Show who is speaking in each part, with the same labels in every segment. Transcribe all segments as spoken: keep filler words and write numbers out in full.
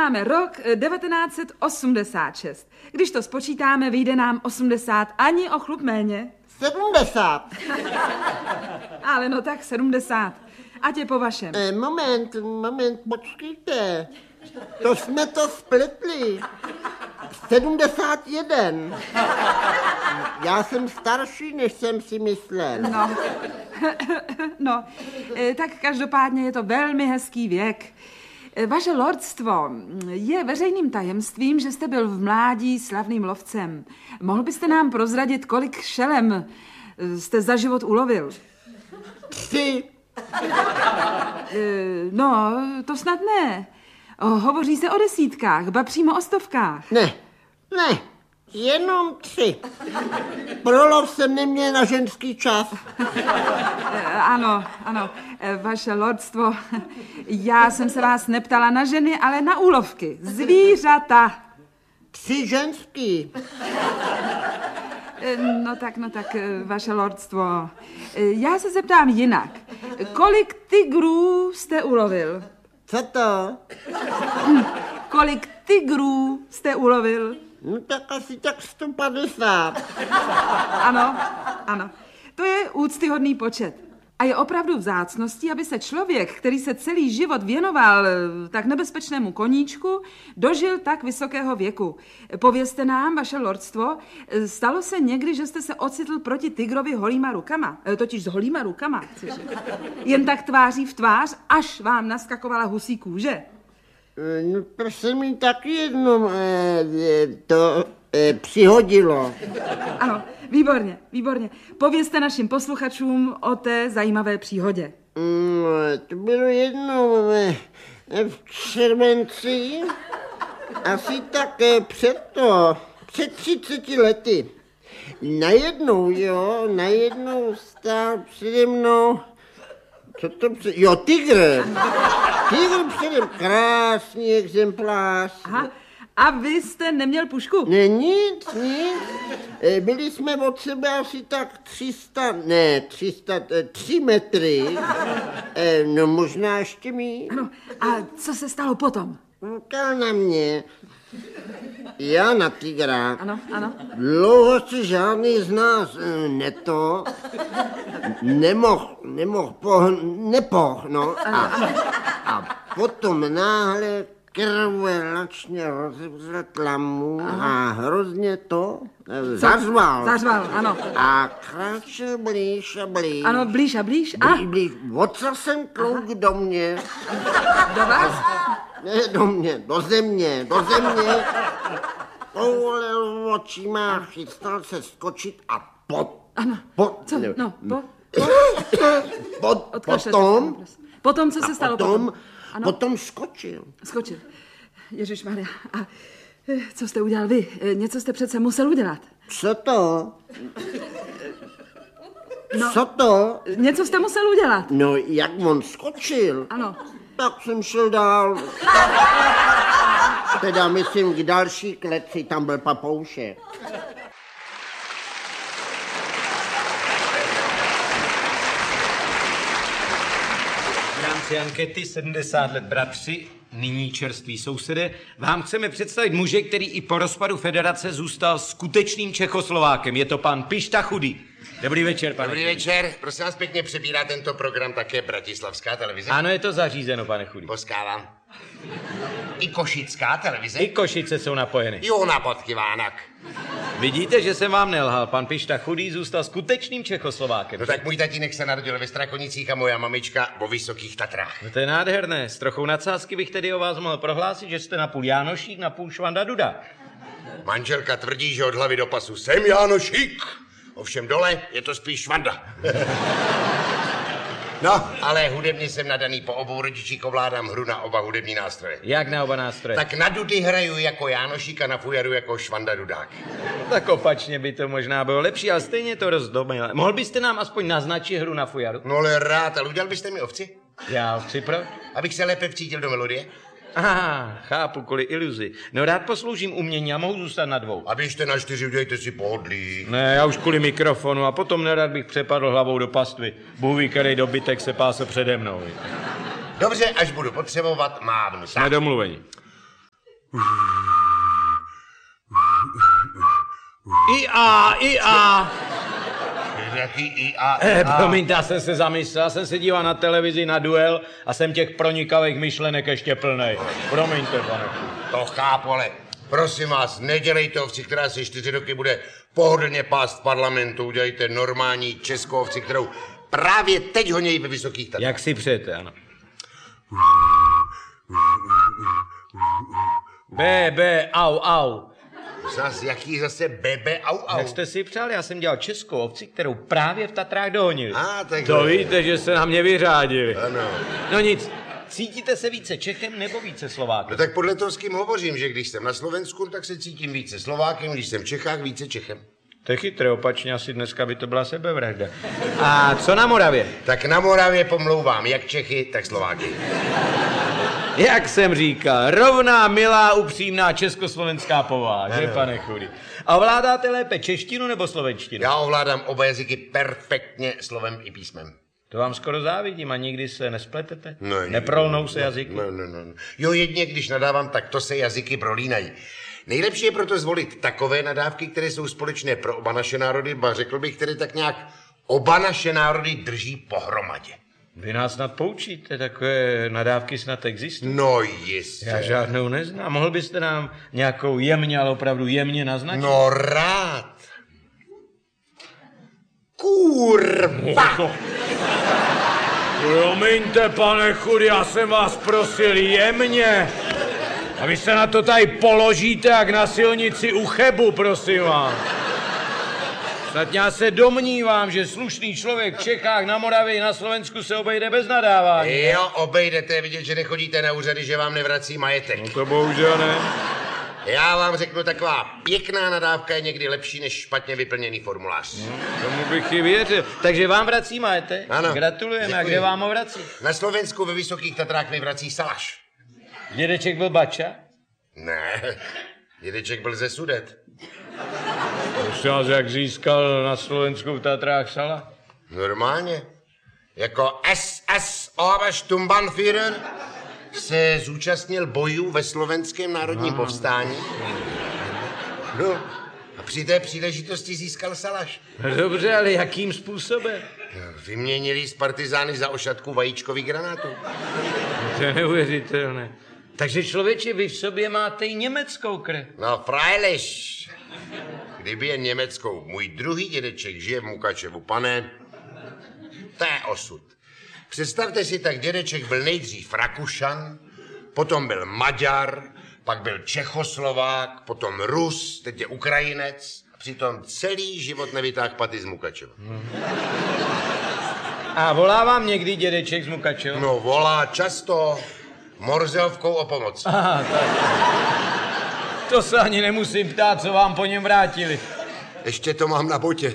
Speaker 1: máme rok devatenáct set osmdesát šest. Když to spočítáme, vyjde nám osmdesát, ani o chlup méně.
Speaker 2: sedmdesát.
Speaker 1: Ale no tak sedmdesát. Ať je po vašem.
Speaker 2: E, moment, moment, počkejte. To jsme to spletli. sedmdesát jedna. Já jsem starší, než jsem si myslel.
Speaker 1: No, no, tak každopádně je to velmi hezký věk. Vaše lordstvo, je veřejným tajemstvím, že jste byl v mládí slavným lovcem. Mohl byste nám prozradit, kolik šelem jste za život ulovil?
Speaker 2: Tři.
Speaker 1: No, to snad ne. Hovoří se o desítkách, ba přímo o stovkách.
Speaker 2: Ne, ne, jenom tři. Pro lov jsem neměl na ženský čas.
Speaker 1: Ano, ano, vaše lordstvo, já jsem se vás neptala na ženy, ale na úlovky, zvířata.
Speaker 2: Tři ženský.
Speaker 1: No tak, no tak, vaše lordstvo, já se zeptám jinak. Kolik tigrů jste ulovil?
Speaker 2: Co to?
Speaker 1: Hm, kolik tigrů jste ulovil?
Speaker 2: No tak asi tak sto padesát.
Speaker 1: Ano, ano. To je úctyhodný počet. A je opravdu vzácností, aby se člověk, který se celý život věnoval tak nebezpečnému koníčku, dožil tak vysokého věku. Povězte nám, vaše lordstvo, stalo se někdy, že jste se ocitl proti tigrovi holýma rukama, totiž s holýma rukama, jen tak tváří v tvář, až vám naskakovala husí kůže?
Speaker 2: No to se mi taky jednou eh, to eh, přihodilo.
Speaker 1: Ano, výborně, výborně. Povězte našim posluchačům o té zajímavé příhodě.
Speaker 2: Mm, to bylo jednou eh, v červenci, asi tak eh, před to, před třiceti lety. Najednou, jo, najednou stál přede mnou, co to před, jo, tygr. Tygr předem, krásný exemplář.
Speaker 1: Aha, a vy jste neměl pušku?
Speaker 2: Ne, nic, nic. Byli jsme od sebe asi tak tři sta, ne, tři sta, tři metry. No možná ještě míň.
Speaker 1: Ano, a co se stalo potom?
Speaker 2: Koukal na mě. Já na tygra.
Speaker 1: Ano, ano.
Speaker 2: Dlouho se žádný z nás neto, nemohl, nemohl poh, nepoh, no. A, a potom náhle krvelačně rozevřel tlamu a hrozně to zařval.
Speaker 1: Zařval, ano.
Speaker 2: A kráčel blíž a blíž.
Speaker 1: Ano, blíž a blíž. A?
Speaker 2: Blíž, blíž. Otřel jsem klouk do mě.
Speaker 1: Do vás?
Speaker 2: Ne, do mě, do země, do země. Poulil očima, chystal se skočit a pot.
Speaker 1: Ano,
Speaker 2: pot,
Speaker 1: co?
Speaker 2: Ne,
Speaker 1: No, po,
Speaker 2: pot, potom,
Speaker 1: potom, co se stalo
Speaker 2: potom,
Speaker 1: potom? Ano.
Speaker 2: Potom skočil.
Speaker 1: Skočil. Ježišmarja. A co jste udělal vy? Něco jste přece musel udělat.
Speaker 2: Co to?
Speaker 1: No,
Speaker 2: Co to?
Speaker 1: něco jste musel udělat.
Speaker 2: No, jak on skočil,
Speaker 1: Ano.
Speaker 2: tak jsem šel dál. Teda myslím k další kleci, tam byl papoušek.
Speaker 3: V rámci ankety sedmdesát let bratři, nyní čerství sousedé, vám chceme představit muže, který i po rozpadu federace zůstal skutečným Čechoslovákem. Je to pan Pišta Chudý. Dobrý večer, pane.
Speaker 4: Dobrý večer. Prosím vás pěkně, přebírá tento program také Bratislavská televize?
Speaker 3: Ano, je to zařízeno, pane Chudý.
Speaker 4: Poskávám. I Košická televize?
Speaker 3: I Košice jsou napojeny.
Speaker 4: Jo, na Podkyvának.
Speaker 3: Vidíte, že jsem vám nelhal. Pan Pišta Chudý zůstal skutečným Čechoslovákem.
Speaker 4: No tak můj tatínek se narodil ve Strakonicích a moja mamička vo Vysokých Tatrách.
Speaker 3: No to je nádherné. S trochou nadsázky bych tedy o vás mohl prohlásit, že jste napůl Jánošík, napůl Švanda Duda.
Speaker 4: Manželka tvrdí, že od hlavy do pasu jsem Jánošík. Ovšem dole je to spíš Švanda. No, ale hudebně jsem nadaný, po obou rodičích ovládám hru na oba hudební nástroje.
Speaker 3: Jak na oba nástroje?
Speaker 4: Tak na dudy hraju jako Jánošík a na fujaru jako Švanda Dudák.
Speaker 3: Tak opačně by to možná bylo lepší, ale stejně to rozdomilé. Mohl byste nám aspoň naznačit hru na fujaru?
Speaker 4: No ale rád, ale udělal byste mi ovci?
Speaker 3: Já ovci proč?
Speaker 4: Abych se lépe vcítil do melodie.
Speaker 3: Aha, chápu, kvůli iluzi. No rád posloužím umění a mohu zůstat na dvou.
Speaker 4: A běžte na čtyři, udělejte si pohodlí.
Speaker 3: Ne, já už kvůli mikrofonu a potom nerad bych přepadl hlavou do pastvy. Bůh ví, který dobytek se pásl přede mnou.
Speaker 4: Dobře, až budu potřebovat, mávnu sám.
Speaker 3: Jsme domluveni. I A, I A.
Speaker 4: Jaký I A, I
Speaker 3: Eh,
Speaker 4: A?
Speaker 3: promiňte, já jsem se zamyslel, já jsem se díval na televizi na duel a jsem těch pronikavých myšlenek ještě plnej. Promiňte, pane.
Speaker 4: To chápu, ale prosím vás, nedělejte ovci, která se čtyři roky bude pohodlně pást v parlamentu. Udělejte normální českou ovci, kterou právě teď honějí ve Vysokých Tatrách.
Speaker 3: Jak si přejete, ano. B, B, au, au.
Speaker 4: Zas, jaký zase bebe, au, au.
Speaker 3: Jak jste si přáli, já jsem dělal českou ovci, kterou právě v Tatrách dohonili.
Speaker 4: A, tak
Speaker 3: To víte, že se na mě vyřádili.
Speaker 4: Ano.
Speaker 3: No nic, cítíte se více Čechem nebo více Slovákem?
Speaker 4: No tak podle toho, s kým hovořím, že když jsem na Slovensku, tak se cítím více Slovákem, když jsem v Čechách, více Čechem.
Speaker 3: To je chytré, opačně asi dneska by to byla sebevražda. A co na Moravě?
Speaker 4: Tak na Moravě pomlouvám jak Čechy, tak Slováky.
Speaker 3: Jak jsem říkal, rovná, milá, upřímná československá povaha, že,
Speaker 4: Ano.
Speaker 3: pane Chudy? A ovládáte lépe češtinu nebo slovenštinu?
Speaker 4: Já ovládám oba jazyky perfektně slovem i písmem.
Speaker 3: To vám skoro závidím a nikdy se nespletete?
Speaker 4: No, nikdy.
Speaker 3: Neprolnou se jazyky?
Speaker 4: No, no, no. Jo, jedně, když nadávám, tak to se jazyky prolínají. Nejlepší je proto zvolit takové nadávky, které jsou společné pro oba naše národy, ba řekl bych, které tak nějak oba naše národy drží pohromadě.
Speaker 3: Vy nás snad poučíte, takové nadávky snad existují?
Speaker 4: No jistě.
Speaker 3: Já žádnou neznám. Mohl byste nám nějakou jemně, ale opravdu jemně naznačit?
Speaker 4: No rád. Kurva.
Speaker 3: Promiňte, pane Chudy, já jsem vás prosil jemně. A vy se na to tady položíte jak na silnici u Chebu, prosím vás. Snad já se domnívám, že slušný člověk v Čechách, na Moravě i na Slovensku se obejde bez nadávání.
Speaker 4: Jo, obejdete, vidět, že nechodíte na úřady, že vám nevrací majetek.
Speaker 3: No to bohužel ne.
Speaker 4: Já vám řeknu, taková pěkná nadávka je někdy lepší než špatně vyplněný formulář.
Speaker 3: No, tomu bych i věřil. Takže vám vrací majetek?
Speaker 4: Ano.
Speaker 3: Gratulujeme.
Speaker 4: Děkuji.
Speaker 3: A kde vám ho vrací?
Speaker 4: Na Slovensku ve Vysokých Tatrách mi vrací Salaš.
Speaker 3: Dědeček byl bača?
Speaker 4: Ne, dědeček byl ze Sudet.
Speaker 3: Prosím vás, jak získal na Slovensku v Tatrách Sala?
Speaker 4: Normálně. Jako S S Obersturmbannführer se zúčastnil bojů ve slovenském národním povstání. No, a při té příležitosti získal Salaš.
Speaker 3: Dobře, ale jakým způsobem?
Speaker 4: Vyměnili z partizány za ošatku vajíčkových granátů.
Speaker 3: To je neuvěřitelné. Takže člověče, vy v sobě máte i německou krev.
Speaker 4: No, freilich. Kdyby jen německou. Můj druhý dědeček žije v Mukačevu, pane. To je osud. Představte si, tak dědeček byl nejdřív Rakušan, potom byl Maďar, pak byl Čechoslovák, potom Rus, teď je Ukrajinec. A přitom celý život nevytáhl paty z Mukačeva.
Speaker 3: A volá vám někdy dědeček z Mukačeva?
Speaker 4: No, volá často Morzeovkou o pomoc.
Speaker 3: Aha, tak. To se ani nemusím ptát, co vám po něm vrátili.
Speaker 4: Ještě to mám na botě.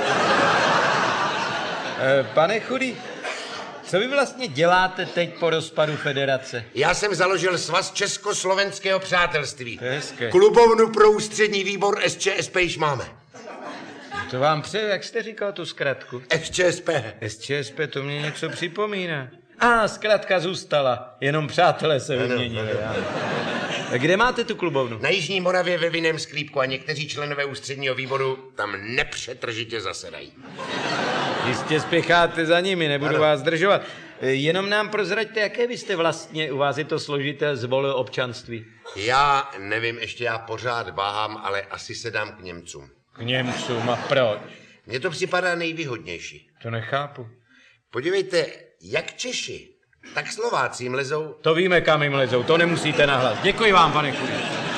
Speaker 3: E, pane Chudy, co vy vlastně děláte teď po rozpadu federace?
Speaker 4: Já jsem založil svaz Československého přátelství.
Speaker 3: To je hezké.
Speaker 4: Klubovnu pro ústřední výbor S Č S P již máme.
Speaker 3: To vám přeju, jak jste říkal tu zkratku?
Speaker 4: S Č S P.
Speaker 3: S Č S P, to mě něco připomíná. A, zkratka zůstala, jenom přátelé se vyměnili. Kde máte tu klubovnu?
Speaker 4: Na Jižní Moravě ve vinném sklípku a někteří členové ústředního výboru tam nepřetržitě zasedají.
Speaker 3: Jistě spěcháte za nimi, nebudu
Speaker 4: Ano.
Speaker 3: vás zdržovat. Jenom nám prozraďte, jaké vy jste vlastně, u vás je to složité, zvolil občanství.
Speaker 4: Já nevím, ještě já pořád váhám, ale asi se dám k Němcům.
Speaker 3: K Němcům, a proč?
Speaker 4: Mně to připadá nejvýhodnější.
Speaker 3: To nechápu.
Speaker 4: Podívejte, jak Češi, tak Slováci jim lezou.
Speaker 3: To víme, kam jim lezou, to nemusíte nahlas. Děkuji vám, pane Chudy.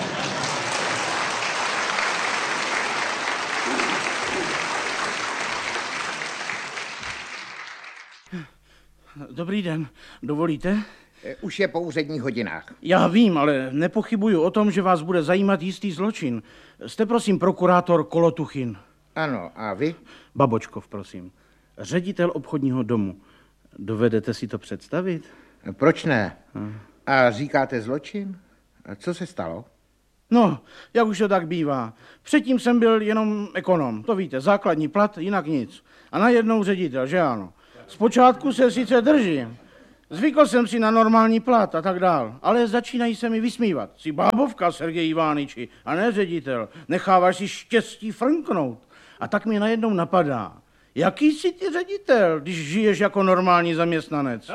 Speaker 5: Dobrý den, dovolíte?
Speaker 6: Už je po úředních hodinách.
Speaker 5: Já vím, ale nepochybuju o tom, že vás bude zajímat jistý zločin. Jste prosím prokurátor Kolotuchin.
Speaker 6: Ano, a vy?
Speaker 5: Babočkov, prosím. Ředitel obchodního domu. Dovedete si to představit?
Speaker 6: Proč ne? A říkáte zločin? A co se stalo?
Speaker 5: No, jak už to tak bývá. Předtím jsem byl jenom ekonom, to víte, základní plat, jinak nic. A najednou ředitel, že ano. Zpočátku se sice držím, Zvykl jsem si na normální plat a tak dál, ale začínají se mi vysmívat. Jsi bábovka, Sergej Ivániči, a ne ředitel. Necháváš si štěstí frnknout. A tak mi najednou napadá, jaký jsi ty ředitel, když žiješ jako normální zaměstnanec?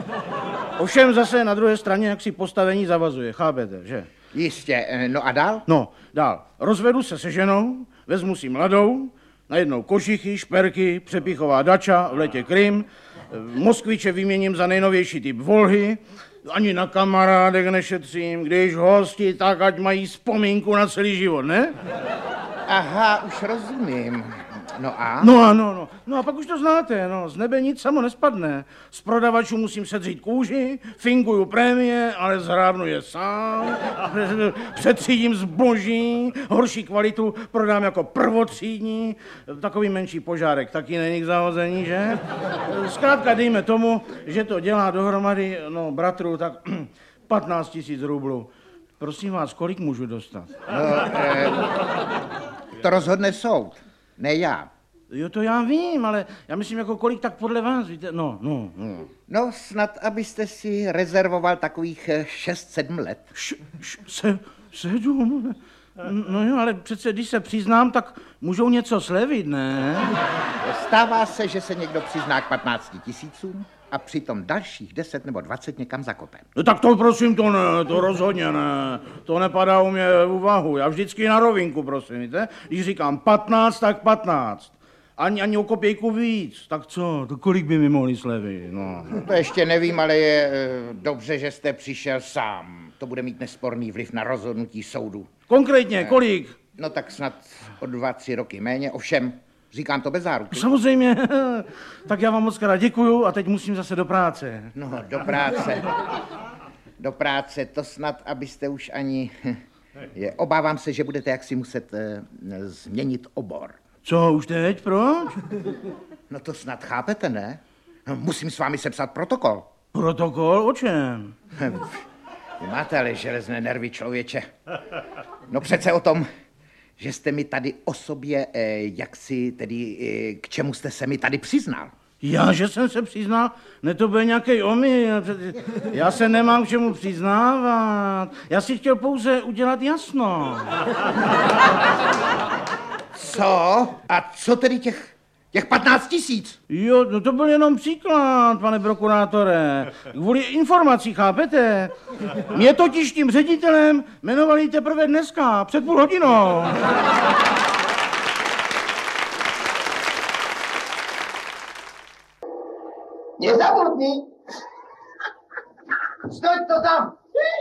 Speaker 5: Ovšem zase na druhé straně, jak si postavení zavazuje, chápete, že?
Speaker 6: Jistě, no a dál?
Speaker 5: No, dál. Rozvedu se se ženou, vezmu si mladou, najednou košichy, šperky, přepichová dača, v letě Krym, Moskviče vyměním za nejnovější typ Volhy, ani na kamarádek nešetřím, když hosti, tak ať mají vzpomínku na celý život, ne?
Speaker 6: Aha, už rozumím. No a?
Speaker 5: No a no, no. No a pak už to znáte, no. Z nebe nic samo nespadne. Z prodavačů musím sedřít kůži, finguju prémie, ale zhrábnu je sám. Přetřídím zboží, horší kvalitu prodám jako prvotřídní. Takový menší požárek taky není k zahození, že? Zkrátka dejme tomu, že to dělá dohromady, no bratru, tak patnáct tisíc rublů. Prosím vás, kolik můžu dostat?
Speaker 6: No, eh, to rozhodne soud. Ne já.
Speaker 5: Jo, to já vím, ale já myslím, jako kolik tak podle vás, víte, no, no, no.
Speaker 6: No, snad, abyste si rezervoval takových šest, sedm let.
Speaker 5: Š, š, se, sedm? No jo, ale přece, když se přiznám, tak můžou něco slevit, ne?
Speaker 6: Stává se, že se někdo přizná k patnácti tisícům a přitom dalších deset nebo dvacet někam zakope.
Speaker 5: No tak to prosím, to ne, to rozhodně ne. To nepadá u mě v úvahu. Já vždycky na rovinku, prosím, víte? Když říkám patnáct, tak patnáct. Ani, ani o kopějku víc. Tak co, to kolik by mi mohli slevit, no.
Speaker 6: No to ještě nevím, ale je e, dobře, že jste přišel sám. To bude mít nesporný vliv na rozhodnutí soudu.
Speaker 5: Konkrétně, kolik?
Speaker 6: No tak snad o dva, tři roky méně, ovšem, říkám to bez záruky.
Speaker 5: Samozřejmě, tak já vám moc krát děkuju a teď musím zase do práce.
Speaker 6: No, do práce. Do práce, to snad, abyste už ani... Je, obávám se, že budete jaksi muset e, změnit obor.
Speaker 5: Co, už teď, proč?
Speaker 6: No to snad chápete, ne? No, musím s vámi sepsat protokol.
Speaker 5: Protokol? O čem?
Speaker 6: Vy máte ale železné nervy, člověče. No přece o tom, že jste mi tady o sobě, eh, jak si tedy, eh, k čemu jste se mi tady přiznal.
Speaker 5: Já, že jsem se přiznal? Ne, to byl nějaký omyl. Já se nemám k čemu přiznávat. Já si chtěl pouze udělat jasno.
Speaker 6: Co? A co tedy těch, těch patnáct tisíc?
Speaker 5: Jo, no to byl jenom příklad, pane prokurátore. Kvůli informací, chápete? Mě totiž tím ředitelem jmenovali teprve dneska, před půl hodinou.
Speaker 2: Nezabudni! Stoď to tam!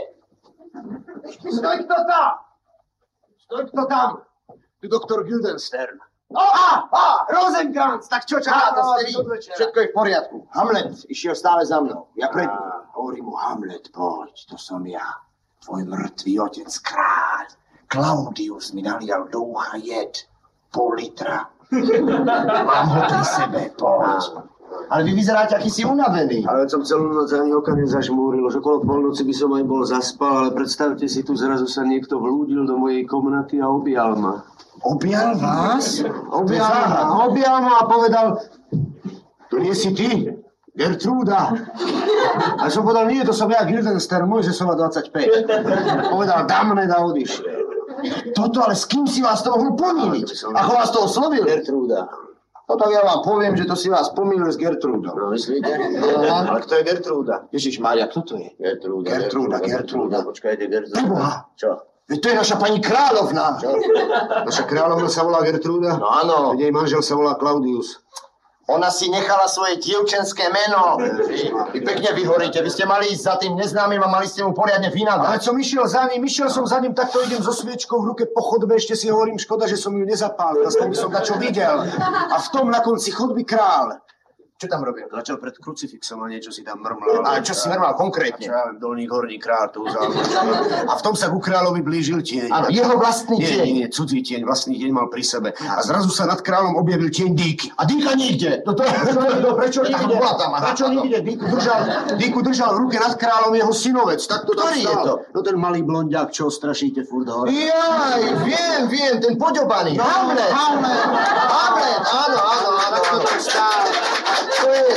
Speaker 2: Stoď to tam! Stoď to tam! Tu doktor Guildenstern. O, a, a, Rosenkrantz, tak čo čaká to ste vy? Všetko je v poriadku. Hamlet išiel stále za mnou. Ja pred ním. Hovorí mu, Hamlet, poď, to som ja. Tvoj mŕtvý otec kráľ. Claudius mi nalial do ucha jed. Pol litra. Mám ho pri sebe, poď. Ale vy vyzeráte, aký si unavený.
Speaker 7: Ale som celú noc ani oka nezažmúril. Už okolo polnoci by som aj bol zaspal, ale predstavte si, tu zrazu sa niekto vlúdil do mojej komnaty a objal ma.
Speaker 2: Objal vás? Objal ma, objal ma a povedal, to nie si ty, Gertrúda. A som povedal, nie, to som ja, Guildenstern, Mojžesova dvadsaťpäť. Povedal, damne a odišiel. Toto, ale s kým si vás to mohol pomýliť? Ako vás to oslovil?
Speaker 7: Gertrúda.
Speaker 2: No tak ja vám poviem, že to si vás pomýlil s Gertrúdou.
Speaker 7: No, myslíte?
Speaker 2: Aha.
Speaker 7: Ale kto je Gertrúda?
Speaker 2: Ježišmária, kto to je?
Speaker 7: Gertrúda.
Speaker 2: Gertrúda, Gertrúda.
Speaker 7: Počkajte, Gertrúda.
Speaker 2: Preboha.
Speaker 7: Čo?
Speaker 2: Veď to je naša pani kráľovna.
Speaker 7: Čo?
Speaker 2: Naša kráľovna sa volá Gertrúda.
Speaker 7: No áno.
Speaker 2: Jej manžel sa volá Claudius.
Speaker 7: Ona si nechala svoje dievčenské meno. Vy pekne vyhoríte. Vy ste mali ísť za tým neznámym a mali ste mu poriadne vynadať.
Speaker 2: Ale som išiel za ním, išiel som za ním, takto idem so sviečkou v ruke po chodbe, ešte si hovorím, škoda, že som ju nezapálil, aspoň by som dačo videl. A v tom na konci chodby král. Čo tam robil?
Speaker 7: Začal pred krucifixom a niečo si tam mrmlal.
Speaker 2: Ale čo si mrmlal konkrétne?
Speaker 7: Čo ja viem, dolník, horník, král, tu vzal.
Speaker 2: A v tom sa ku kráľovi blížil tieň.
Speaker 7: Áno, jeho vlastný
Speaker 2: nie,
Speaker 7: tieň.
Speaker 2: Nie, nie, cudzí tieň, vlastný tieň mal pri sebe. A zrazu sa nad kráľom objavil tieň Dýky. A Dýka nikde. No to je, no, prečo nikde? Prečo nikde? Dýku držal, Dýku držal v ruke nad kráľom jeho synovec. Tak to tam
Speaker 7: je to?
Speaker 2: No ten malý blondiak, čo strašíte furt hore.
Speaker 7: Jaj, viem, viem, ten poďobaný.
Speaker 2: No,
Speaker 7: Hamlet.
Speaker 2: Hamlet.
Speaker 7: Hamlet, áno, áno, áno, áno, tam stál. To je,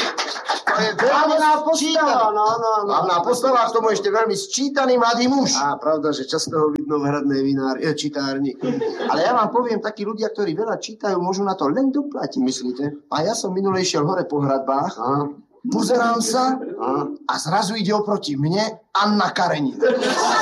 Speaker 2: To je veľmi
Speaker 7: postava, no, no, no.
Speaker 2: Hlavná postava, k tomu ešte veľmi sčítaný mladý muž.
Speaker 7: Á, pravda, že často ho vidno v hradnej vinár, e, čitárni. Ale ja vám poviem, takí ľudia, ktorí veľa čítajú, môžu na to len doplatiť, myslíte? A ja som minulej šiel hore po hradbách, a pozerám sa a, a zrazu ide oproti mne Anna Karenina.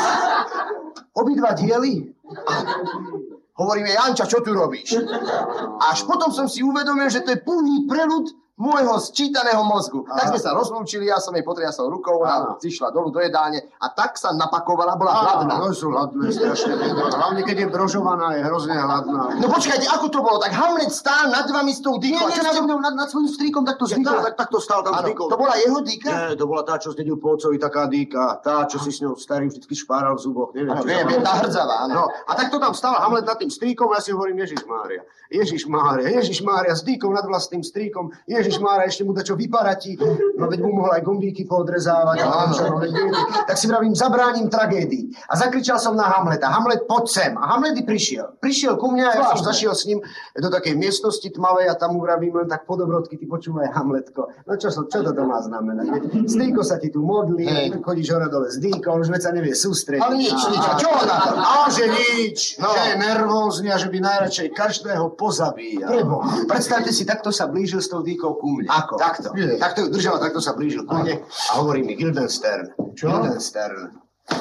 Speaker 7: Obidva diely. Hovoríme, Janča, čo tu robíš? Až potom som si uvedomil, že to je plný preľud môjho sčítaného mozgu. Aha. Tak sme sa rozlúčili, ja som jej potriasol rukou, ona zišla dolu do jedálne a tak sa napakovala, bola hladná. No sú hladné, strašne. Hlavne, keď je brožovaná, je hrozne hladná.
Speaker 2: No počkajte, ako to bolo? Tak Hamlet stál nad vami s tou dýkou.
Speaker 7: Nie, nie, nad, nad, nad svojím strýkom takto zdýkol, tak, takto stál tam zdýkol.
Speaker 2: To bola jeho dýka?
Speaker 7: Nie, to bola tá, čo zdedil po otcovi, taká dýka. Tá, čo si s ňou starým vždycky špáral v zuboch. Neviem,
Speaker 2: no, viem, viem, tá hrdzavá,
Speaker 7: No,
Speaker 2: áno.
Speaker 7: a takto tam stál Hamlet nad tým strýkom a ja si hovorím, Ježišmária, Ježišmária, Ježišmária, s dýkou nad vlastným strýkom, Ježišmária, ešte mu dačo vyparatí, no veď mu mohol aj gombíky poodrezávať, no, čo, no, veď, tak si vravím, zabránim tragédii. A zakričal som na Hamleta, Hamlet, poď sem. A Hamlet i prišiel. Prišiel ku mňa a ja som zašiel s ním do takej miestnosti tmavej a tam mu vravím len tak po dobrodky, ty počúvaj, Hamletko, no čo, čo to má znamenať? S dýko sa ti tu modlí, hey. Chodíš hore dole s dýkom, už veď sa nevie sústrediť.
Speaker 2: Ale nič, nič, a čo na to?
Speaker 7: A že nič, no. Že je nervózny a že by najradšej každého pozabíjal.
Speaker 2: Prebo.
Speaker 7: Predstavte si, takto sa blížil s tou dýkou ku mne.
Speaker 2: Ako?
Speaker 7: Takto. Je. Takto ju držal, takto sa blížil ku mne a hovorí mi Guildenstern. Čo? Guildenstern.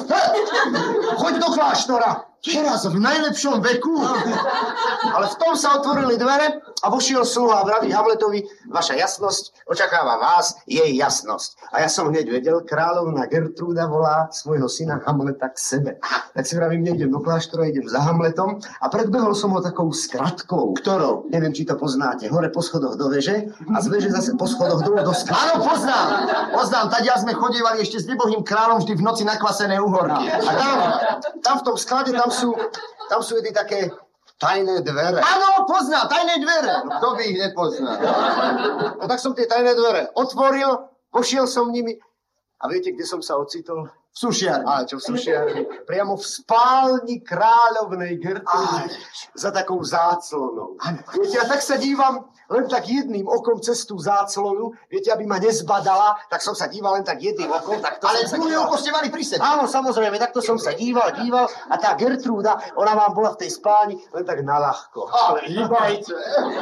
Speaker 2: Choď do kláštora. Teraz v najlepšom veku.
Speaker 7: Ale v tom sa otvorili dvere a vošiel sluha a vraví Hamletovi, vaša jasnosť očakáva vás, jej jasnosť. A ja som hneď vedel, kráľovna Gertrúda volá svojho syna Hamleta k sebe. Tak si vravím, nejdem do kláštora, idem za Hamletom a predbehol som ho takou skratkou. Ktorou? Neviem, či to poznáte. Hore po schodoch do veže a z veže zase po schodoch dolu do skratky.
Speaker 2: Áno, poznám. Poznám, tadia sme chodievali ešte s nebohým kráľom vždy v noci na kvasené uhorky.
Speaker 7: A tam, tam v tom sklade, tam sú, tam sú jedny také tajné dvere.
Speaker 2: Áno, poznám, tajné dvere.
Speaker 7: No, kto by ich nepoznal? No tak som tie tajné dvere otvoril, pošiel som nimi a viete, kde som sa ocitol?
Speaker 2: V sušiarni.
Speaker 7: Ale čo v sušiarni? Priamo v spálni kráľovnej Gertrudy. Za takou záclonou. Viete, ja tak sa dívam len tak jedným okom cez tú záclonu. Viete, aby ma nezbadala, tak som sa díval len tak jedným okom. Tak to
Speaker 2: ale
Speaker 7: som
Speaker 2: druhé oko ste mali pri sebe.
Speaker 7: Áno, samozrejme, takto som sa díval, díval a tá Gertrúda, ona vám bola v tej spálni len tak naľahko.
Speaker 2: Ale hýbajte.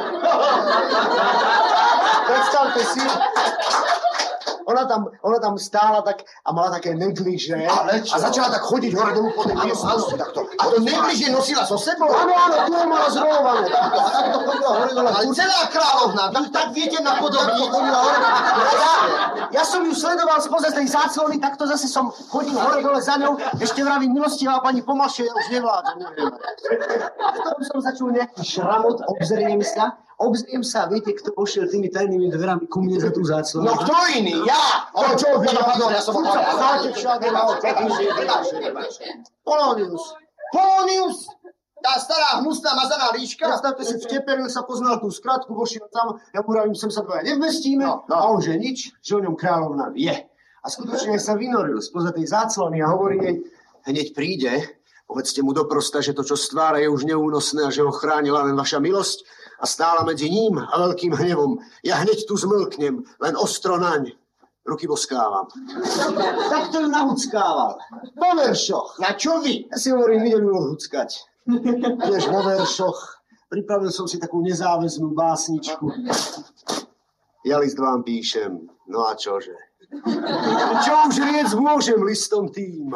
Speaker 7: Predstavte si, ona tam, ona tam stála tak a mala také negliže a začala tak chodiť hore dolu po tej miestnosti.
Speaker 2: A to negliže nosila so sebou?
Speaker 7: Áno, áno, tu ho mala zrolované. Takto, a takto chodila hore dole.
Speaker 2: Ale celá kráľovna, tak, tak viete napodobniť.
Speaker 7: Ja, ja som ju sledoval spoza tej záclony, takto zase som chodil hore dole za ňou. Ešte vravím, milostivá pani, pomalšie, ja už nevládam, neviem. A v tom som začul nejaký šramot, obzriem sa. Obzriem sa, viete, kto pošiel tými tajnými dverami ku mne za tú záclonu?
Speaker 2: No kto iný? Ja! Ale čo vy?
Speaker 7: Ja som bol cháte všade na oči. Polonius.
Speaker 2: Polonius? Tá stará hnusná mazaná líška?
Speaker 7: Predstavte si, v teperil sa poznal tú skratku, vošiel tam, ja mu vravím, sem sa dvaja nevmestíme, no, no. A on že nič, že o ňom kráľovna vie. A skutočne sa vynoril spoza tej záclony a hovorí jej, hneď príde, povedzte mu doprosta, že to, čo stvára, je už neúnosné a že ho chránila len vaša milosť a stála medzi ním a veľkým hnevom. Ja hneď tu zmlknem, len ostro naň. Ruky boskávam. Tak to ju nahuckával. Po veršoch.
Speaker 2: Na čo vy?
Speaker 7: Ja si hovorím, idem ju odhuckať. Tiež vo veršoch. Pripravil som si takú nezáväznú básničku. Ja list vám píšem. No a čože? Čo už riec môžem listom tým?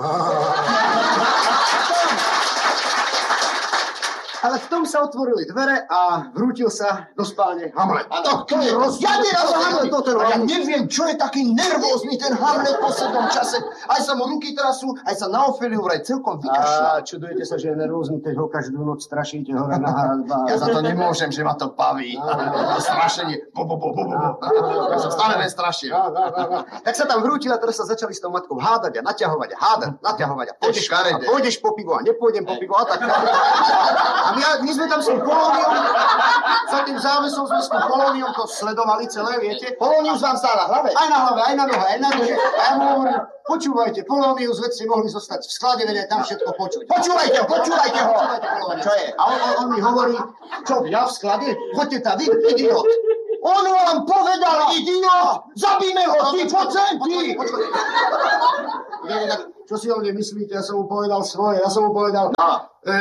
Speaker 7: Ale v tom sa otvorili dvere a vrútil sa do spálne Hamlet.
Speaker 2: A to, to je roz... Ja nerozumiem. Ja neviem, čo je taký nervózny ten Hamlet v poslednom čase. Aj sa mu ruky teraz sú, aj sa na Ofeliu vraj celkom vykašľa.
Speaker 7: A čudujete sa, že je nervózny, keď ho každú noc strašíte hore na hradbách.
Speaker 2: Ja za to nemôžem, že ma to baví. Strašenie. Bo, bo, bo, bo, bo. Ja som stále len strašil.
Speaker 7: Tak sa tam vrútil a teraz sa začali s tou matkou hádať a naťahovať a hádať, naťahovať a pôjdeš, a pôjdeš po pivo a nepôjdem po pivo a tak. A my, my sme tam s tým Polóniom, za tým závesom sme s tým Polóniom to sledovali celé, viete?
Speaker 2: Polónius vám stál na hlave?
Speaker 7: Aj na hlave, aj na nohe, aj na nohe. A ja mu hovorím, počúvajte, Polónius, veď si mohli zostať v sklade, veď aj tam všetko počuť.
Speaker 2: Počúvajte ho, počúvajte ho!
Speaker 7: Čo je? A on, on, on mi hovorí, čo, ja v sklade? Choďte tam, vy, idiot. On vám povedal, idiot! Zabíme ho, ty poď sem, ty! Čo si o mne myslíte? Ja som mu povedal svoje, ja som mu povedal... No. E...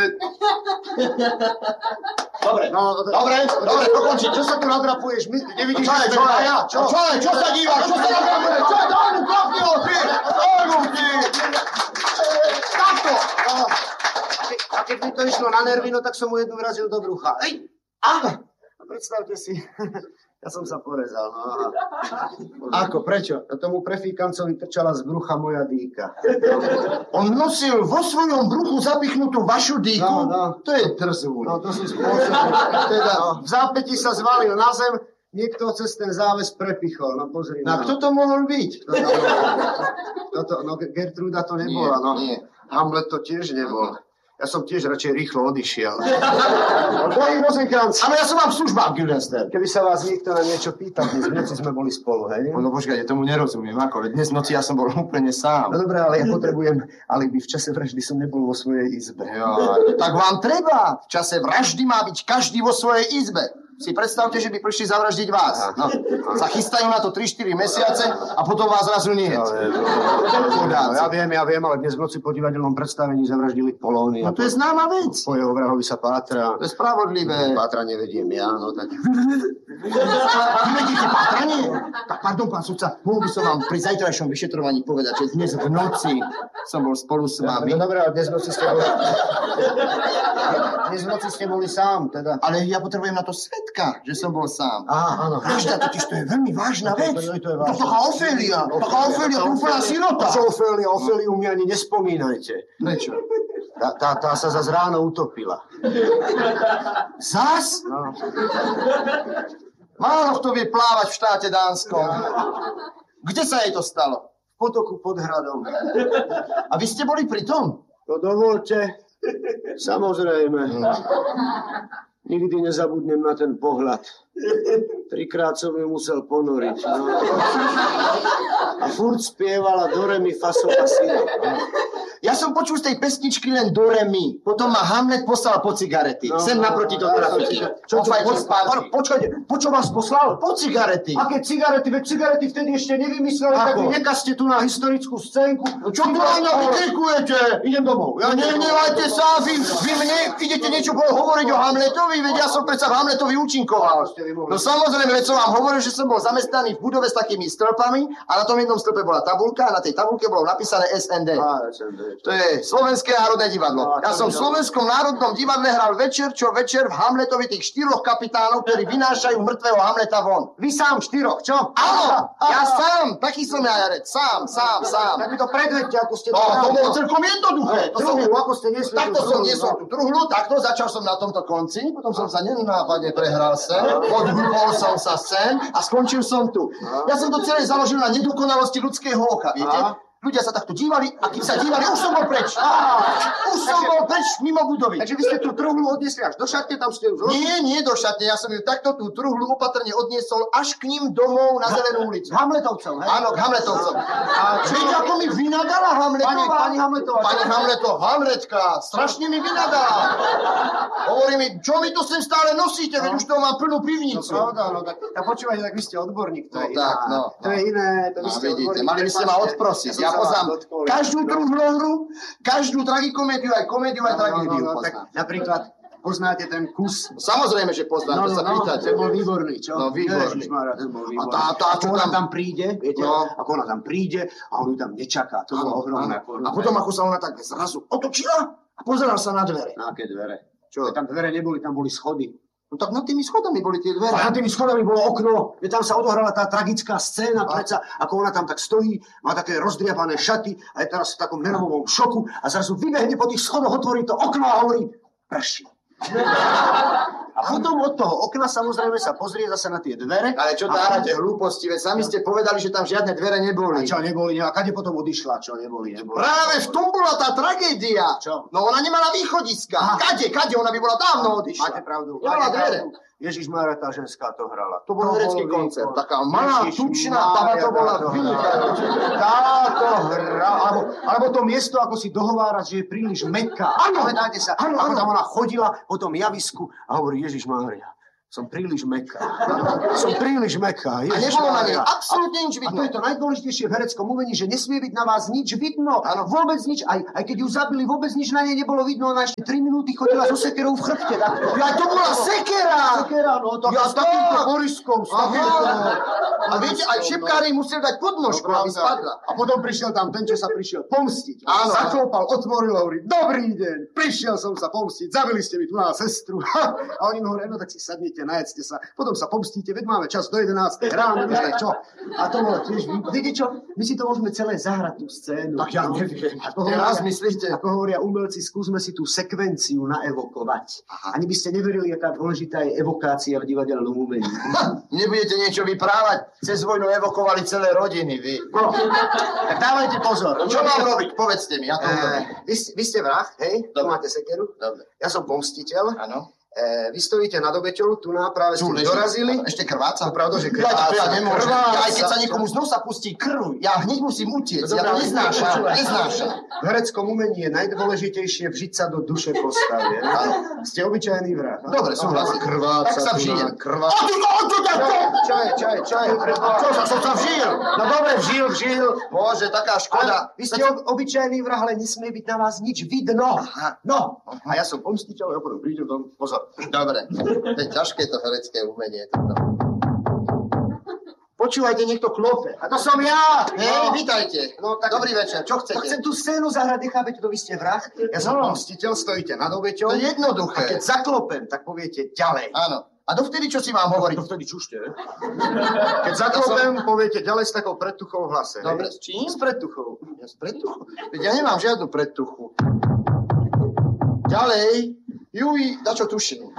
Speaker 7: Dobre, no, dobre, dobre, dokonči. Čo sa tu nadrapuješ? My, nevidíš, čo je, čo je, ja? Čo? Čo je, čo sa dívaš? Čo sa nadrapuješ? Čo je, daj mu, klapni ho, ty! Daj mu, ty! Takto! A keď mi to išlo na nervy, no tak som mu jednu vrazil do brucha. Ej! A predstavte si, ja som sa porezal. No. Ako, prečo? Ja tomu prefíkancovi trčala z brucha moja dýka. On nosil vo svojom bruchu zapichnutú vašu dýku? No, no. To je drzú. No, to si spôsobil. Teda, no. V zápäti sa zvalil na zem, niekto cez ten záves prepichol. No, pozri. No, kto to mohol byť? Kto to, kto to, no, Gertruda to nebola. No. Nie. Hamlet to tiež nebol. Ja som tiež radšej rýchlo odišiel. Drahý Rozenkranz. Ale ja som vám v službách, Guildenstern. Keby sa vás niekto na niečo pýtal, dnes v noci sme boli spolu, hej? No počkajte, tomu nerozumiem, ako? Dnes v noci ja som bol úplne sám. No dobré, ale ja potrebujem alibi. V čase vraždy som nebol vo svojej izbe. Jo, tak vám treba. V čase vraždy má byť každý vo svojej izbe. Si predstavte, že by prišli zavraždiť vás. No, sa chystajú na to tri štyri mesiace a potom vás zrazu nie. No, no, ja viem, ja viem, ale dnes v noci po divadelnom predstavení zavraždili Polónia. No to je známa vec. Po jeho vrahovi sa pátra. To je spravodlivé. Pátranie vediem ja, no tak... Vy vedíte pátranie? Tak pardon, pán sudca, mohol by som vám pri zajtrajšom vyšetrovaní povedať, že dnes v noci som bol spolu s vami. No dobré, ale dnes v noci ste boli... Dnes v noci ste boli sám, teda. Ale ja potrebujem na to svedka, že som bol sám. Á, áno. Vražda, totiž to je veľmi vážna vec. To, to, to je vážna. To taká Ofélia. Taká Ofélia, to úplná sirota. Čo Ofélia? Oféliu mi ani nespomínajte. Prečo? Tá, tá, tá sa zas ráno utopila. Zas? No. Málo kto vie plávať v štáte Dánskom. Kde sa jej to stalo? V potoku pod hradom. A vy ste boli pri tom? To dovolte. Samozrejme. Nikdy nezabudnem na ten pohľad. Trikrát som ju musel ponoriť. No. A furt spievala do re mi fa sol la si. Ja som počul z tej pesničky len do re mi. Potom ma Hamlet poslal po cigarety. No, Sem naproti do trafiky. Čo, čo, po, po, počkajte, po čo vás poslal? Po cigarety. Aké cigarety? Veď cigarety vtedy ešte nevymysleli. Tak vy nekazte tu na historickú scénku. No, čo tu na mňa vykrikujete? Idem domov. Ja Nehnevajte sa, vy, vy mne idete niečo hovoriť o Hamletovi, veď ja som predsa v Hamletovi účinkoval. No samozrejme, veď som vám hovoril, že som bol zamestnaný v budove s takými stĺpami a na tom jednom stĺpe bola tabuľka a na tej tabuľke bolo napísané es en dé. To je Slovenské národné divadlo. Ja som v Slovenskom národnom divadle hral večer čo večer v Hamletovi tých štyroch kapitánov, ktorí vynášajú mŕtvého Hamleta von. Vy sám štyroch, čo? Áno, ja sám, taký som ja, Jarec, sám, sám, sám. Tak mi to predvedte, ako ste to... No, to bolo celkom jednoduché. Truhlu, ako ste nesli. Takto som nesol tú truhlu, takto začal som na tomto konci, potom som sa nenápadne prehral sem, odhúbol som sa sem a skončil som tu. Ja som to celé založil na nedokonalosti ľudského oka, viete? Ľudia sa takto dívali a kým sa dívali, už som bol preč. Už som bol preč mimo budovy. Takže vy ste tú truhlu odniesli až do šatne, tam ste ju zložili? Nie, nie do šatne, ja som ju takto tú truhlu opatrne odniesol až k ním domov na Zelenú ulicu. Hamletovcom, hej? Áno, k Hamletovcom. A viete, ako mi vynadala Hamletová? Pani, pani Hamletová. Pani Hamletová, Hamletka, strašne mi vynadala. Hovorí mi, čo mi to sem stále nosíte, veď už to mám plnú pivnicu. No pravda, no tak, ja počúvajte, tak vy ste odborník, to je iné. To je iné, to vy ste odborník. Mali by ste ma odprosiť. Ja poznám každú druhú hru, každú tragikomédiu, aj komédiu, aj tragédiu. No, no, no, tak napríklad poznáte ten kus? Samozrejme, že poznám, no, to sa no, pýtate. No, ten bol výborný, čo? No, výborný. Ježišmára, ten bol výborný. A tá, tá, čo ona tam príde, viete, no. Ako ona tam príde a on ju tam nečaká, to bolo ohromné. A potom, ako sa ona tak zrazu otočila a pozeral sa na dvere. Na aké dvere? Čo? Tam dvere neboli, tam boli schody. No tak nad tými schodami boli tie dvere. A nad tými schodami bolo okno, kde tam sa odohrala tá tragická scéna, predsa, ako ona tam tak stojí, má také rozdriapané šaty a je teraz v takom nervovom šoku a zrazu vybehne po tých schodoch, otvorí to okno a hovorí, prší. A potom od toho okna samozrejme sa pozrie zase na tie dvere. Ale čo tárate hlúposti, veď sami ste povedali, že tam žiadne dvere neboli. A čo neboli, a kade potom odišla, čo neboli, neboli. Práve v tom bola tá tragédia. Čo? No ona nemala východiska. Aha. Kade, kade, ona by bola dávno odišla. Máte pravdu. Nemala dvere. Ježišmária, tá ženská to hrala. To bol herecký koncert. Taká malá, tučná, táto to bola vynikajúca. Táto hra, alebo, alebo to miesto, ako si dohovárať, že je príliš mäkká. Áno, pamätáte sa, áno, ako tam ona chodila po tom javisku a hovorí, Ježišmária, Som príliš meká. Som príliš meká.
Speaker 2: A nebolo na nej absolútne nič
Speaker 7: A to
Speaker 2: vidno.
Speaker 7: je to najdôležitejšie v hereckom umení, že nesmie byť na vás nič vidno.
Speaker 2: Áno.
Speaker 7: Vôbec nič. Aj, aj keď ju zabili, vôbec nič na nej nebolo vidno. Ona ešte tri minúty chodila so sekerou v chrbte. Tak...
Speaker 2: Ja, to bola sekera!
Speaker 7: Sekera, no to
Speaker 2: Ja
Speaker 7: s takýmto boriskom. S takýmto...
Speaker 2: A viete, aj šipkári museli dať podnožku, aby spadla.
Speaker 7: A potom prišiel tam ten, čo sa prišiel pomstiť.
Speaker 2: Áno.
Speaker 7: Zaklopal, otvoril, hovorí, dobrý deň, prišiel som sa pomstiť, zabili ste mi tu na sestru. A oni mu hovorí, no tak si sadnite, najedzte sa, potom sa pomstíte, veď máme čas do jedenástej ráno, viete čo. A to bolo tiež, viete čo, my si to môžeme celé zahrať tú scénu.
Speaker 2: Tak ja neviem.
Speaker 7: Ako
Speaker 2: Teraz
Speaker 7: hovoria,
Speaker 2: myslíte?
Speaker 7: ako hovoria umelci, skúsme si tú sekvenciu naevokovať. Ani by ste neverili, aká dôležitá je evokácia v divadelnom umení.
Speaker 2: Nebudete niečo vyprávať? Cez vojnu evokovali celé rodiny, vy.
Speaker 7: No, tak dávajte pozor.
Speaker 2: Čo mám robiť? Povedzte mi, ja to urobím.
Speaker 7: Eh, vy, ste- vy ste vrah, hej? Tu
Speaker 2: Dobre.
Speaker 7: máte sekeru.
Speaker 2: Dobre.
Speaker 7: Ja som pomstiteľ.
Speaker 2: Áno.
Speaker 7: Eh, vy stojíte nad obeťou, tu na práve ste
Speaker 2: Tu leží.
Speaker 7: dorazili.
Speaker 2: Ešte krváca?
Speaker 7: To pravda, že
Speaker 2: Ja,
Speaker 7: krváca.
Speaker 2: ja nemôžem.
Speaker 7: Krváca.
Speaker 2: Ja, aj keď sa niekomu z nosa pustí krv, ja hneď musím utiecť. Ja to
Speaker 7: Dobre,
Speaker 2: neznášam.
Speaker 7: počúvaj.
Speaker 2: Neznášam.
Speaker 7: V hereckom umení je najdôležitejšie vžiť sa do duše postavy. Ste obyčajný vrah.
Speaker 2: Dobre, súhlasím.
Speaker 7: Krváca.
Speaker 2: Tak sa
Speaker 7: tu
Speaker 2: vžijem.
Speaker 7: na- Krváca.
Speaker 2: O, tu, o, tu, tak to!
Speaker 7: Čaj, čaj, čaj.
Speaker 2: Čo sa, som sa vžil?
Speaker 7: No dobre, vžil, vžil.
Speaker 2: Bože, taká škoda.
Speaker 7: Ale vy ste ob- obyčajný vrah, ale nesmie byť na vás nič vidno. No, a ja som pomstiteľ, ja potom prídem tam, pozor.
Speaker 2: Dobre, to je ťažké to herecké umenie. Toto.
Speaker 7: Počúvajte, niekto klope. A to som ja.
Speaker 2: Hej, vítajte.
Speaker 7: No, tak-
Speaker 2: Dobrý večer, čo
Speaker 7: Tak chcem
Speaker 2: chcete?
Speaker 7: tú scénu zahrať, nechápete, to vy ste vrah. Ja som
Speaker 2: No.
Speaker 7: pomstiteľ, stojíte nad obeťou.
Speaker 2: To je
Speaker 7: A
Speaker 2: jednoduché.
Speaker 7: keď zaklopem, tak poviete ďalej.
Speaker 2: Áno. A dovtedy, čo si mám hovoriť?
Speaker 7: To vtedy čušte. Keď zaklopem, poviete ďalej s takou predtuchou v hlase. hej?
Speaker 2: Dobre, s čím?
Speaker 7: S predtuchou.
Speaker 2: Ja z predtuchu? Veď ja nemám žiadnu predtuchu. Ďalej. Juj, na čo tuším?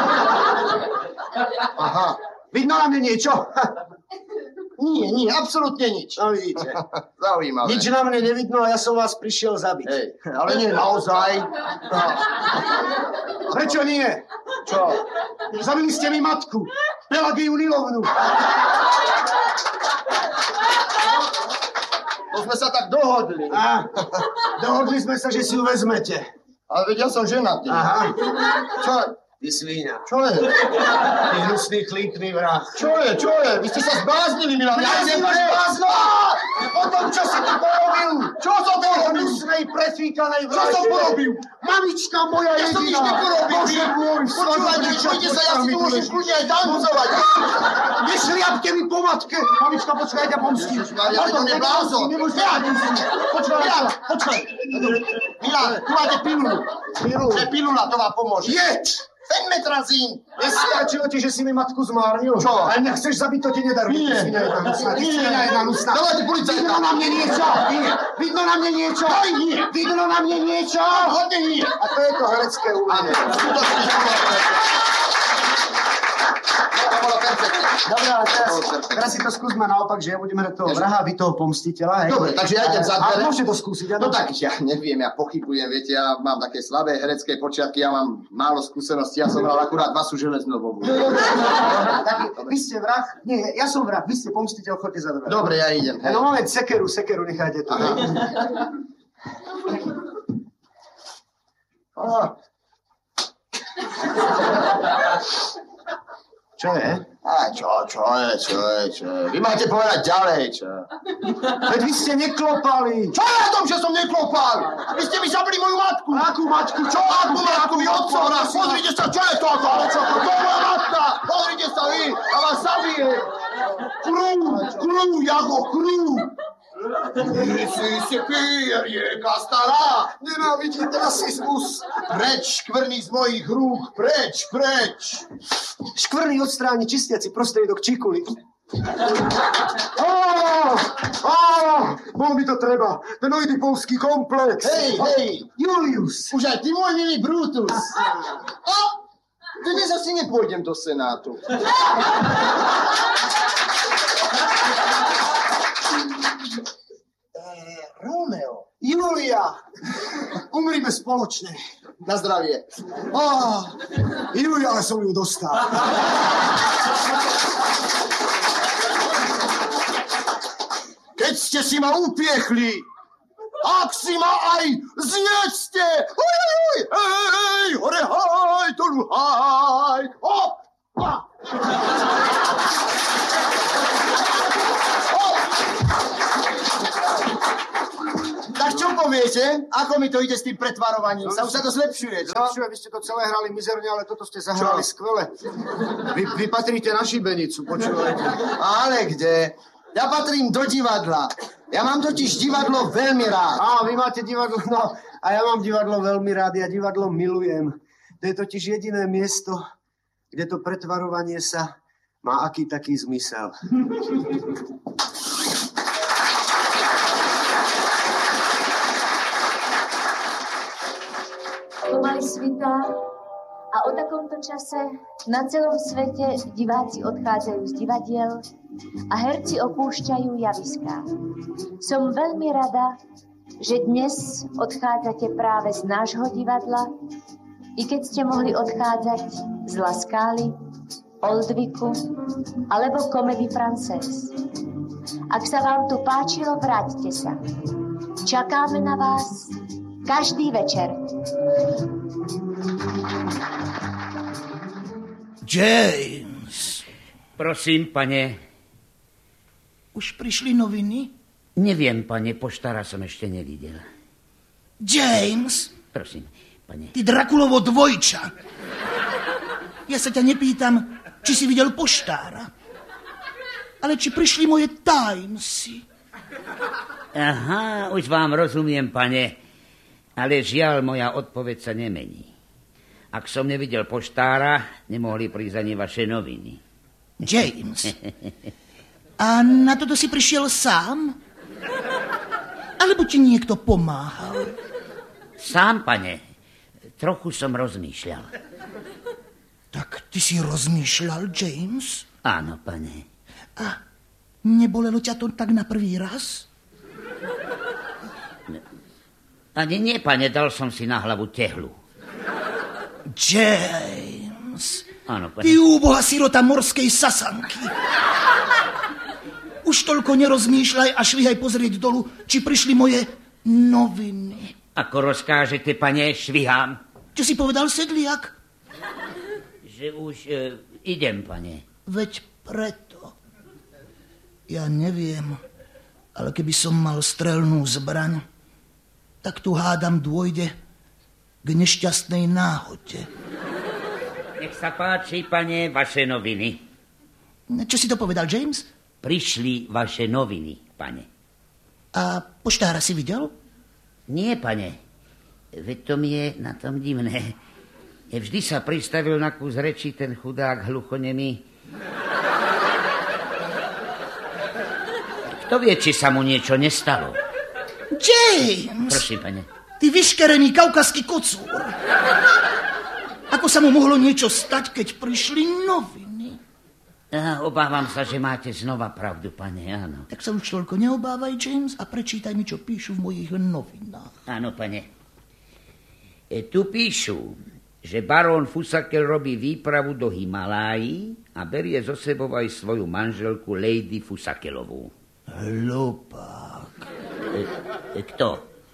Speaker 2: Aha.
Speaker 7: Vidno na mne niečo?
Speaker 2: Nie, nie, absolútne nič.
Speaker 7: No vidíte.
Speaker 2: Zaujímavé.
Speaker 7: Nič na mne nevidno a ja som vás prišiel zabiť.
Speaker 2: Hej, ale nie naozaj.
Speaker 7: Prečo nie?
Speaker 2: Čo?
Speaker 7: Zabili ste mi matku. Pelagiu Nilovnu.
Speaker 2: To sme sa tak dohodli.
Speaker 7: A, dohodli sme sa, že si ju vezmete.
Speaker 2: Ale veď ja som ženatý.
Speaker 7: Aha.
Speaker 2: Čo?
Speaker 7: Ty svíňa.
Speaker 2: Čo je?
Speaker 7: Ty hnusný, chlípný vrah.
Speaker 2: Čo je? Čo je? Vy ste sa zbláznili, Milan. Ja idem
Speaker 7: Nazývaš
Speaker 2: preč.
Speaker 7: blázno!
Speaker 2: O tom, čo si tu porobil? Čo som
Speaker 7: Ty
Speaker 2: porobil?
Speaker 7: hnusnej, prefíkanej
Speaker 2: Čo
Speaker 7: vražde.
Speaker 2: som porobil?
Speaker 7: Mamička moja
Speaker 2: Ja som nič
Speaker 7: jediná.
Speaker 2: neporobil.
Speaker 7: Bože môj,
Speaker 2: Počúvajte, pojďte sa, ja si tu môžem kľudne aj danuzovať.
Speaker 7: Nešliapte mi po matke. Mamička, počkaj, ja pomstím.
Speaker 2: Ježišmaria, veď on je blázon.
Speaker 7: Nemôžete. Počkaj,
Speaker 2: Milan,
Speaker 7: počkaj.
Speaker 2: Milan, tu máte pilulu.
Speaker 7: Pilulu.
Speaker 2: To je pilula, to vám pomôže.
Speaker 7: Jeď!
Speaker 2: Fenmetrazín.
Speaker 7: Nestačilo ti, že si mi matku zmárnil?
Speaker 2: Čo?
Speaker 7: Ale nech chceš zabiť, to ti nedaruj.
Speaker 2: Nie.
Speaker 7: Ty svinia jedna hnusná. Ty
Speaker 2: Nie.
Speaker 7: svinia jedna hnusná.
Speaker 2: Dávajte policajta.
Speaker 7: Vidno na mne niečo. Nie. Vidno na mne niečo.
Speaker 2: Aj nie.
Speaker 7: Vidno na mne niečo.
Speaker 2: Hodne nie.
Speaker 7: A to je to herecké umenie.
Speaker 2: Skutočne to bolo perfektné. To bolo perfektné.
Speaker 7: Dobre, ale teraz, teraz si to skúsme naopak, že ja budem hrať toho vraha a vy toho pomstiteľa. Hej?
Speaker 2: Dobre, takže ja idem za
Speaker 7: A
Speaker 2: dvere.
Speaker 7: môžete to skúsiť, áno?
Speaker 2: No tak, ja neviem, ja pochybujem, viete, ja mám také slabé herecké počiatky, ja mám málo skúseností, ja som hral akurát Vasu Železnovú.
Speaker 7: Tak, vy ste vrah? Nie, ja som vrah, vy ste pomstiteľ, choďte za dvere.
Speaker 2: Dobre, ja idem. hej.
Speaker 7: No moment, sekeru, sekeru nechajte tu.
Speaker 2: Aha. Á,
Speaker 7: Čo je?
Speaker 2: á, čo, čo je, čo je, čo je. Vy máte povedať ďalej, čo.
Speaker 7: Veď vy ste neklopali.
Speaker 2: Čo je na tom, že som neklopal? Vy ste mi zabili moju matku.
Speaker 7: Akú matku?
Speaker 2: Čo, akú matku? Vy otcovná, pozrite sa, čo je toto? To je moja matka. Pozrite sa vy, a vás zabije. Krú, krú, Jago, krú. Ty si si pír, rieka stará. Nenávidím rasizmus. Preč, škvrny z mojich rúk, preč, preč.
Speaker 7: Škvrny odstráni čistiaci prostriedok čikuly. Á, á, bol mi to treba. Ten oidipovský komplex.
Speaker 2: Hej, hej,
Speaker 7: Julius.
Speaker 2: už aj ty môj milý Brutus. A dnes asi nepôjdem do Senátu. Eh, Romeo.
Speaker 7: Julia. Umrime spoločne.
Speaker 2: Na zdravie.
Speaker 7: Á, Julia, ale som ju dostal.
Speaker 2: Keď ste si ma upiechli, ak si ma aj zjedzte, hoj, hoj, hej, hore, haj, dolu, haj, hop,
Speaker 7: viete, ako mi to ide s tým pretvarovaním? No, sa už sa to zlepšuje, čo?
Speaker 8: Zlepšuje, vy ste to celé hrali mizerne, ale toto ste zahrali čo? Skvele. Vy, vy patríte na šibenicu, počúvajte.
Speaker 7: Ale kde? Ja patrím do divadla. Ja mám totiž divadlo veľmi rád.
Speaker 8: Á, vy máte divadlo, no. A ja mám divadlo veľmi rád, ja divadlo milujem. To je totiž jediné miesto, kde to pretvarovanie sa má aký taký zmysel.
Speaker 9: Pomaly svitá a o takomto čase na celom svete diváci odchádzajú z divadiel a herci opúšťajú javiská. Som veľmi rada, že dnes odchádzate práve z nášho divadla, i keď ste mohli odchádzať z La Scala, Oldviku alebo Comédie Française. Ak sa vám tu páčilo, vráťte sa. Čakáme na vás každý večer.
Speaker 10: James.
Speaker 6: Prosím, pane.
Speaker 10: Už prišli noviny?
Speaker 6: Neviem, pane, poštára som ešte nevidel.
Speaker 10: James.
Speaker 6: Prosím, pane.
Speaker 10: Ty Drakulovo dvojča. Ja sa ťa nepýtam, či si videl poštára, ale či prišli moje Timesy.
Speaker 6: Aha, už vám rozumiem, pane. Ale žiaľ, moja odpoveď sa nemení. Ak som nevidel poštára, nemohli prísť ani vaše noviny.
Speaker 10: James, a na toto si prišiel sám? Alebo ti niekto pomáhal?
Speaker 6: Sám, pane. Trochu som rozmýšľal.
Speaker 10: Tak ty si rozmýšľal, James?
Speaker 6: Áno, pane.
Speaker 10: A nebolelo ťa to tak na prvý raz?
Speaker 6: Ani nie, pane, dal som si na hlavu tehlu.
Speaker 10: James,
Speaker 6: áno, pane.
Speaker 10: Ty úboha sirota morskej sasanky. Už toľko nerozmýšľaj a švihaj pozrieť dolu, či prišli moje noviny.
Speaker 6: Ako rozkážete, pane, švihám.
Speaker 10: Čo si povedal, sedliak?
Speaker 6: Že už e, idem, pane.
Speaker 10: Veď preto. Ja neviem, ale keby som mal strelnú zbraň, tak tu hádam dôjde k nešťastnej náhode.
Speaker 6: Nech sa páči, pane, vaše noviny.
Speaker 10: Čo si to povedal, James?
Speaker 6: Prišli vaše noviny, pane.
Speaker 10: A poštára si videl?
Speaker 6: Nie, pane. Veď to mi je na tom divné. Vždy sa pristavil na kus reči ten chudák hluchonemý. Kto vie, či sa mu niečo nestalo?
Speaker 10: James!
Speaker 6: Prosím, pane.
Speaker 10: Ty vyškerený kaukaský kocúr. Ako sa mu mohlo niečo stať, keď prišli noviny?
Speaker 6: Ja, obávam sa, že máte znova pravdu, pane, áno.
Speaker 10: Tak sa už toľko neobávaj, James, a prečítaj mi, čo píšu v mojich novinách.
Speaker 6: Áno, pane. E, tu píšu, že barón Fusakel robí výpravu do Himalájí a berie so sebou aj svoju manželku Lady Fusakelovú.
Speaker 10: Hlupák.
Speaker 6: E, e, kto?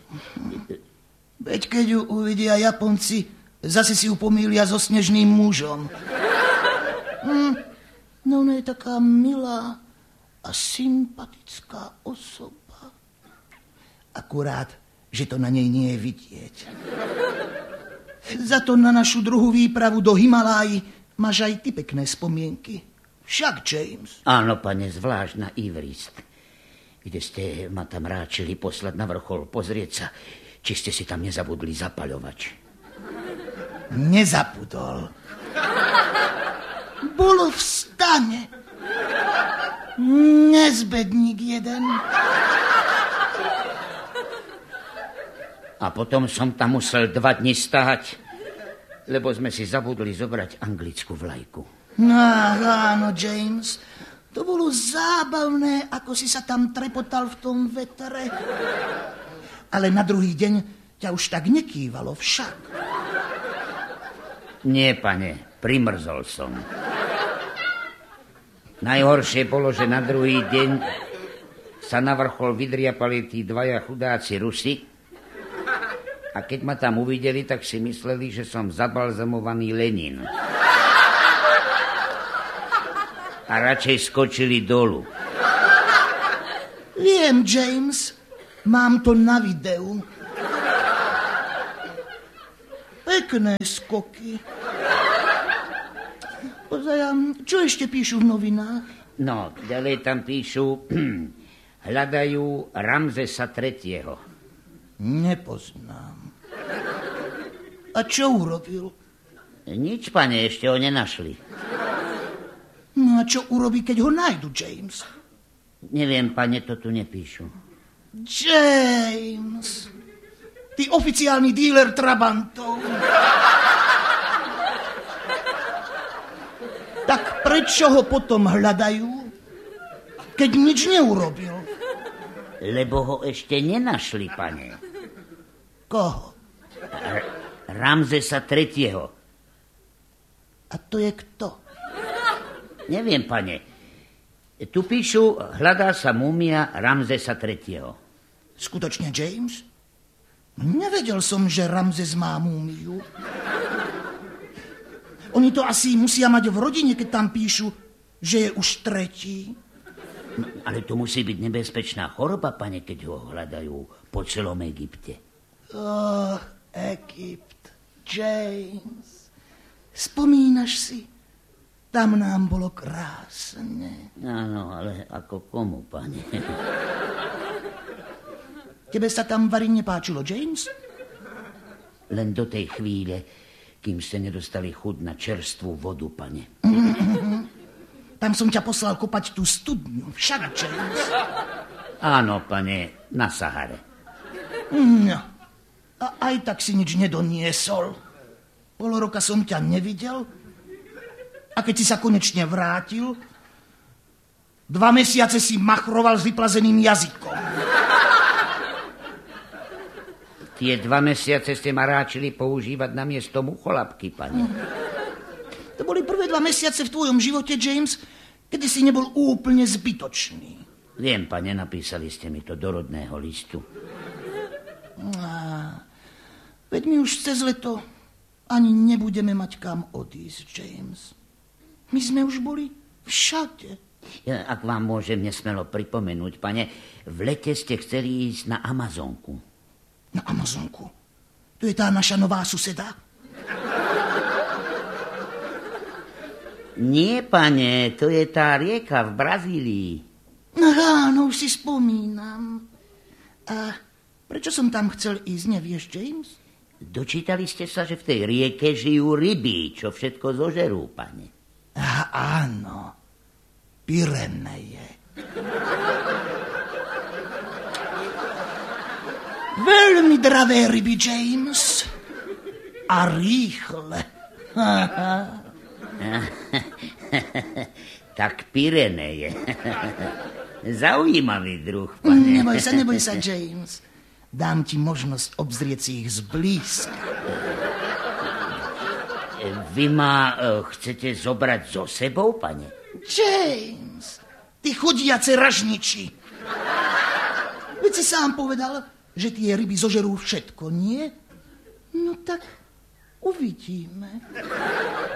Speaker 10: Veď keď ju uvidia Japonci, zase si ju pomýlia so snežným mužom. Hm, no ona je taká milá a sympatická osoba. Akurát, že to na nej nie je vidieť. Za to na našu druhú výpravu do Himaláji máš aj ty pekné spomienky. Však, James.
Speaker 6: Áno, pane, zvlášť na Everest, kde ste ma tam ráčili poslať na vrchol pozrieť sa, či ste si tam nezabudli zapaľovač.
Speaker 10: Nezabudol. Bolo v stane. Nezbedník jeden.
Speaker 6: A potom som tam musel dva dni stáť, lebo sme si zabudli zobrať anglickú vlajku.
Speaker 10: No, áno, James. To bolo zábavné, ako si sa tam trepotal v tom vetre. Ale na druhý deň ťa už tak nekývalo však.
Speaker 6: Nie, pane, primrzol som. Najhoršie bolo, že na druhý deň sa na vrchol vydriapali tí dvaja chudáci Rusi a keď ma tam uvideli, tak si mysleli, že som zabalzamovaný Lenin. A radšej skočili dolu.
Speaker 10: Viem, James, mám to na videu. Pekné skoky. Pozajam, čo ešte píšu v novinách?
Speaker 6: No, ďalej tam píšu, hľadajú Ramzesa tretieho.
Speaker 10: Nepoznám. A čo urobil?
Speaker 6: Nič, pane, ešte ho nenašli.
Speaker 10: No a čo urobí, keď ho nájdu, James?
Speaker 6: Neviem, pane, to tu nepíšu.
Speaker 10: James, ty oficiálny díler trabantov. Tak prečo ho potom hľadajú, keď nič neurobil?
Speaker 6: Lebo ho ešte nenašli, pane.
Speaker 10: Koho?
Speaker 6: R- Ramzesa tretieho.
Speaker 10: A to je kto?
Speaker 6: Neviem, pane. Tu píšu, hľadá sa múmia Ramzesa tretieho.
Speaker 10: Skutočne, James? Nevedel som, že Ramzes má múmiu. Oni to asi musia mať v rodine, keď tam píšu, že je už tretí.
Speaker 6: Ale to musí byť nebezpečná choroba, pane, keď ho hľadajú po celom Egypte.
Speaker 10: Oh, Egypt, James. Spomínaš si? Tam nám bolo krásne.
Speaker 6: Áno, ale ako komu, pane?
Speaker 10: Tebe sa tam varí nepáčilo, James?
Speaker 6: Len do tej chvíle, kým ste nedostali chuť na čerstvú vodu, pane.
Speaker 10: Mm-hmm. Tam som ťa poslal kopať tú studňu. Však, James.
Speaker 6: Áno, pane, na Sahare.
Speaker 10: No. A aj tak si nič nedoniesol. Pol roka som ťa nevidel. A keď si sa konečne vrátil, dva mesiace si machroval s vyplazeným jazykom.
Speaker 6: Tie dva mesiace ste ma ráčili používať na miesto mucholapky, pane.
Speaker 10: To boli prvé dva mesiace v tvojom živote, James, kedy si nebol úplne zbytočný.
Speaker 6: Viem, pane, napísali ste mi to do rodného listu.
Speaker 10: Á, veď my už cez leto ani nebudeme mať kam odísť, James. My sme už boli všade.
Speaker 6: Ja, ak vám môžem nesmelo pripomenúť, pane, v lete ste chceli ísť na Amazonku.
Speaker 10: Na Amazonku? To je tá naša nová suseda?
Speaker 6: Nie, pane, to je tá rieka v Brazílii.
Speaker 10: No áno, už si spomínam. A prečo som tam chcel ísť, nevieš, James?
Speaker 6: Dočítali ste sa, že v tej rieke žijú ryby, čo všetko zožerú, pane.
Speaker 10: A áno, Pyreneje. Veľmi dravé ryby, James. A rýchle.
Speaker 6: Tak Pyreneje. Zaujímavý druh, pane.
Speaker 10: Neboj sa, neboj sa, James. Dám ti možnosť obzrieť si ich zblízka.
Speaker 6: Vy ma uh, chcete zobrať so sebou, pane?
Speaker 10: James, ty chodiace ražniči. Veď si sám povedal, že tie ryby zožerú všetko, nie? No tak uvidíme.